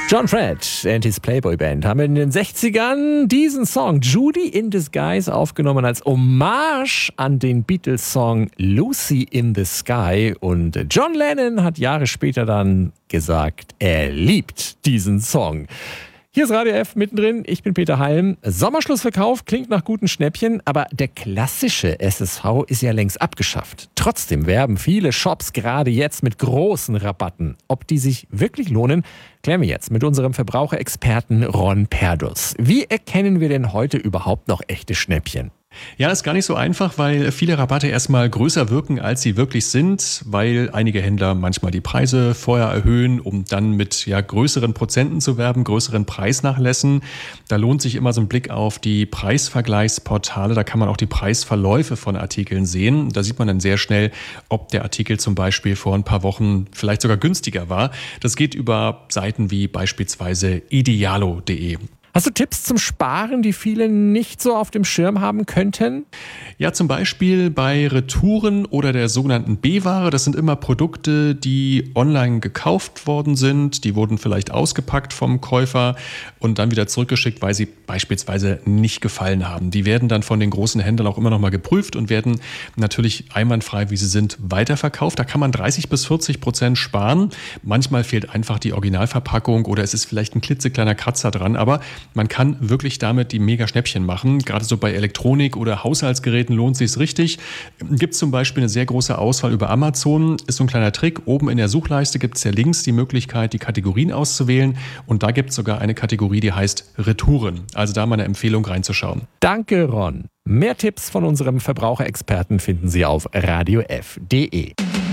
John Fred and his Playboy Band haben in den 60ern diesen Song Judy in Disguise aufgenommen als Hommage an den Beatles-Song Lucy in the Sky. Und John Lennon hat Jahre später dann gesagt, er liebt diesen Song. Hier ist Radio F mittendrin, ich bin Peter Halm. Sommerschlussverkauf klingt nach guten Schnäppchen, aber der klassische SSV ist ja längst abgeschafft. Trotzdem werben viele Shops gerade jetzt mit großen Rabatten. Ob die sich wirklich lohnen, klären wir jetzt mit unserem Verbraucherexperten Ron Perdus. Wie erkennen wir denn heute überhaupt noch echte Schnäppchen? Ja, ist gar nicht so einfach, weil viele Rabatte erstmal größer wirken, als sie wirklich sind, weil einige Händler manchmal die Preise vorher erhöhen, um dann mit größeren Prozenten zu werben, größeren Preisnachlässen. Da lohnt sich immer so ein Blick auf die Preisvergleichsportale. Da kann man auch die Preisverläufe von Artikeln sehen. Da sieht man dann sehr schnell, ob der Artikel zum Beispiel vor ein paar Wochen vielleicht sogar günstiger war. Das geht über Seiten wie beispielsweise idealo.de. Hast du Tipps zum Sparen, die viele nicht so auf dem Schirm haben könnten? Ja, zum Beispiel bei Retouren oder der sogenannten B-Ware. Das sind immer Produkte, die online gekauft worden sind. Die wurden vielleicht ausgepackt vom Käufer und dann wieder zurückgeschickt, weil sie beispielsweise nicht gefallen haben. Die werden dann von den großen Händlern auch immer noch mal geprüft und werden natürlich einwandfrei, wie sie sind, weiterverkauft. Da kann man 30-40% sparen. Manchmal fehlt einfach die Originalverpackung oder es ist vielleicht ein klitzekleiner Kratzer dran, aber man kann wirklich damit die Mega-Schnäppchen machen. Gerade so bei Elektronik oder Haushaltsgeräten lohnt es sich richtig. Gibt es zum Beispiel eine sehr große Auswahl über Amazon. Ist so ein kleiner Trick. Oben in der Suchleiste gibt es ja links die Möglichkeit, die Kategorien auszuwählen. Und da gibt es sogar eine Kategorie, die heißt Retouren. Also da mal eine Empfehlung reinzuschauen. Danke, Ron. Mehr Tipps von unserem Verbraucherexperten finden Sie auf radiof.de.